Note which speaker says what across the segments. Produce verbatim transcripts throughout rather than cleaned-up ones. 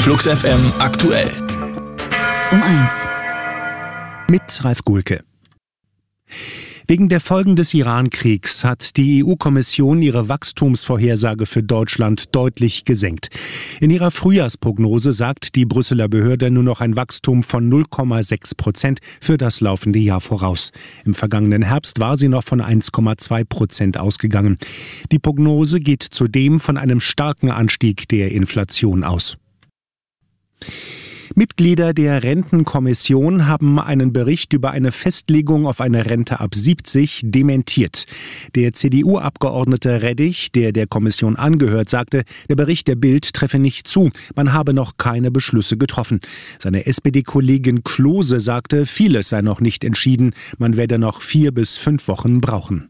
Speaker 1: Flux F M aktuell.
Speaker 2: Um eins.
Speaker 3: Mit Ralf Gulke. Wegen der Folgen des Iran-Kriegs hat die E U-Kommission ihre Wachstumsvorhersage für Deutschland deutlich gesenkt. In ihrer Frühjahrsprognose sagt die Brüsseler Behörde nur noch ein Wachstum von null Komma sechs Prozent für das laufende Jahr voraus. Im vergangenen Herbst war sie noch von eins Komma zwei Prozent ausgegangen. Die Prognose geht zudem von einem starken Anstieg der Inflation aus. Mitglieder der Rentenkommission haben einen Bericht über eine Festlegung auf eine Rente ab siebzig dementiert. Der C D U-Abgeordnete Reddich, der der Kommission angehört, sagte, der Bericht der Bild treffe nicht zu, man habe noch keine Beschlüsse getroffen. Seine S P D-Kollegin Klose sagte, vieles sei noch nicht entschieden, man werde noch vier bis fünf Wochen brauchen.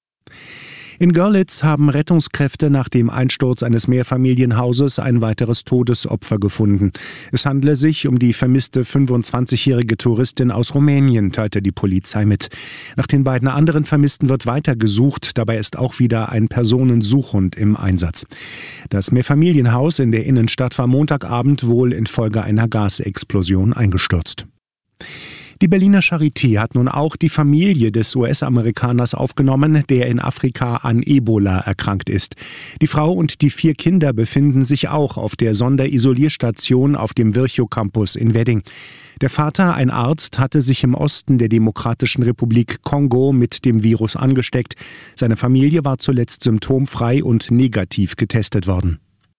Speaker 3: In Görlitz haben Rettungskräfte nach dem Einsturz eines Mehrfamilienhauses ein weiteres Todesopfer gefunden. Es handle sich um die vermisste fünfundzwanzigjährige Touristin aus Rumänien, teilte die Polizei mit. Nach den beiden anderen Vermissten wird weiter gesucht. Dabei ist auch wieder ein Personensuchhund im Einsatz. Das Mehrfamilienhaus in der Innenstadt war Montagabend wohl infolge einer Gasexplosion eingestürzt. Die Berliner Charité hat nun auch die Familie des U S-Amerikaners aufgenommen, der in Afrika an Ebola erkrankt ist. Die Frau und die vier Kinder befinden sich auch auf der Sonderisolierstation auf dem Virchow-Campus in Wedding. Der Vater, ein Arzt, hatte sich im Osten der Demokratischen Republik Kongo mit dem Virus angesteckt. Seine Familie war zuletzt symptomfrei und negativ getestet worden.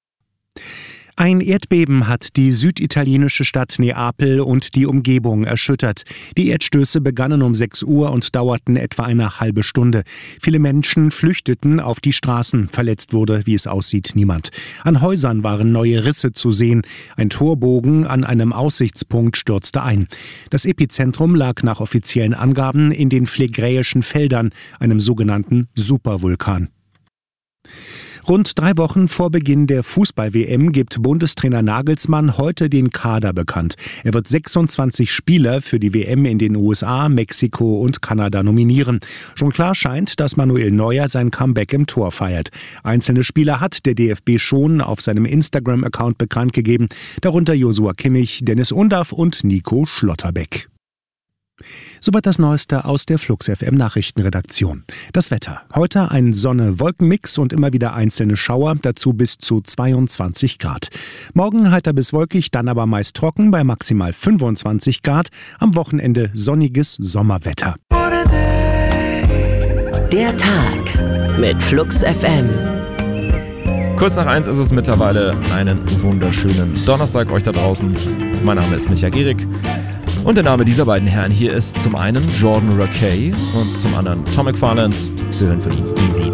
Speaker 3: Ein Erdbeben hat die süditalienische Stadt Neapel und die Umgebung erschüttert. Die Erdstöße begannen um sechs Uhr und dauerten etwa eine halbe Stunde. Viele Menschen flüchteten auf die Straßen. Verletzt wurde, wie es aussieht, niemand. An Häusern waren neue Risse zu sehen. Ein Torbogen an einem Aussichtspunkt stürzte ein. Das Epizentrum lag nach offiziellen Angaben in den Phlegräischen Feldern, einem sogenannten Supervulkan. Rund drei Wochen vor Beginn der Fußball-W M gibt Bundestrainer Nagelsmann heute den Kader bekannt. Er wird sechsundzwanzig Spieler für die W M in den U S A, Mexiko und Kanada nominieren. Schon klar scheint, dass Manuel Neuer sein Comeback im Tor feiert. Einzelne Spieler hat der D F B schon auf seinem Instagram-Account bekannt gegeben, darunter Joshua Kimmich, Dennis Undaff und Nico Schlotterbeck. Soweit das Neueste aus der Flux F M Nachrichtenredaktion. Das Wetter. Heute ein Sonne-Wolken-Mix und immer wieder einzelne Schauer, dazu bis zu zweiundzwanzig Grad. Morgen heiter bis wolkig, dann aber meist trocken bei maximal fünfundzwanzig Grad. Am Wochenende sonniges Sommerwetter.
Speaker 2: Der Tag mit Flux F M.
Speaker 4: Kurz nach eins ist es mittlerweile. Einen wunderschönen Donnerstag euch da draußen. Mein Name ist Micha Gehrig. Und der Name dieser beiden Herren hier ist zum einen Jordan Rakei und zum anderen Tom McFarland. Wir hören von ihm Easy.